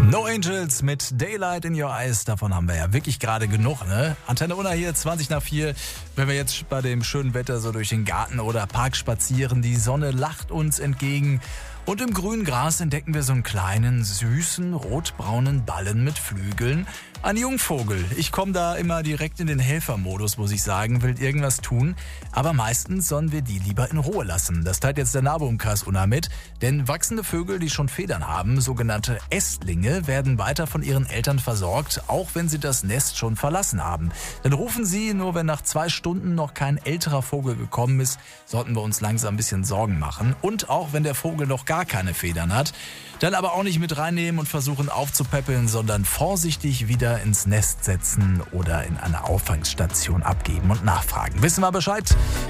No Angels mit Daylight in Your Eyes, davon haben wir ja wirklich gerade genug, ne? Antenne Unna hier, 20 nach 4. Wenn wir jetzt bei dem schönen Wetter so durch den Garten oder Park spazieren, die Sonne lacht uns entgegen und im grünen Gras entdecken wir so einen kleinen, süßen, rotbraunen Ballen mit Flügeln. Ein Jungvogel. Ich komme da immer direkt in den Helfermodus, muss ich sagen, will irgendwas tun. Aber meistens sollen wir die lieber in Ruhe lassen. Das teilt jetzt der Nahbeumkreis Unna mit. Denn wachsende Vögel, die schon Federn haben, sogenannte Ästlinge, werden weiter von ihren Eltern versorgt, auch wenn sie das Nest schon verlassen haben. Dann rufen sie, nur wenn nach 2 Stunden noch kein älterer Vogel gekommen ist, sollten wir uns langsam ein bisschen Sorgen machen. Und auch wenn der Vogel noch gar keine Federn hat. Dann aber auch nicht mit reinnehmen und versuchen aufzupäppeln, sondern vorsichtig wieder ins Nest setzen oder in eine Auffangstation abgeben und nachfragen. Wissen wir Bescheid?